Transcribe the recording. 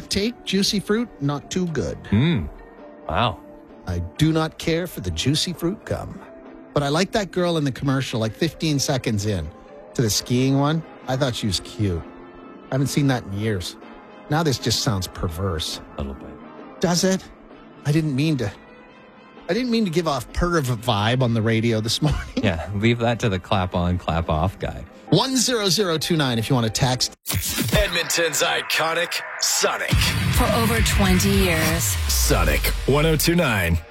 take, juicy fruit, not too good. Wow. I do not care for the juicy fruit gum. But I like that girl in the commercial, like 15 seconds in to the skiing one. I thought she was cute. I haven't seen that in years. Now this just sounds perverse. A little bit. Does it? I didn't mean to give off perv vibe on the radio this morning. Yeah, leave that to the clap on, clap off guy. 10029 if you want to text. Edmonton's iconic Sonic. For over 20 years. Sonic 1029.